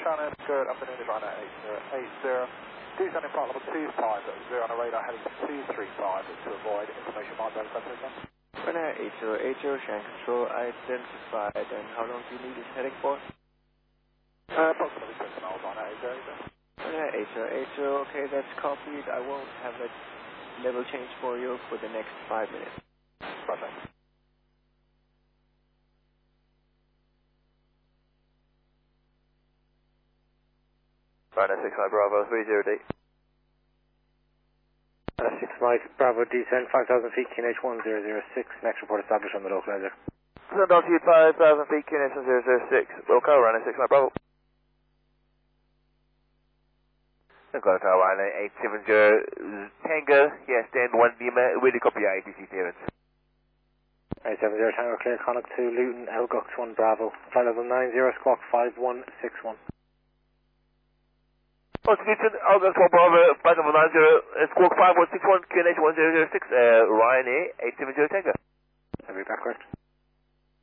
Shannon, good afternoon, it's Ryanair 8080. Descending flight level 25 at 0 on a radar heading to 235 to avoid information marked over Central. Ryanair 8080, Shannon Control identified, and how long do you need this heading for? Approximately 6 miles on 8080. Ryanair 8080, okay, that's copied. I won't have a level change for you for the next 5 minutes. Roger. Ryanair 6 Mike Bravo 30D. 6 Mike Bravo descend 5,000 feet QNH 1006. Next report established on the localizer. Send altitude 5,000 feet QNH 1006. Local Ryanair 6 Mike Bravo. Local Ryanair 870 Tango. Yes, stand 1 Lima. Really copy your ITC clearance. 870 Tango clear Connacht to Luton Elgux 1 Bravo. Flight level 90 squawk 5161. Constitution, August 1 Bravo, flight number 90, squawk 5161, QNH 1006, Ryanair 870 Tango. I'll be back, correct.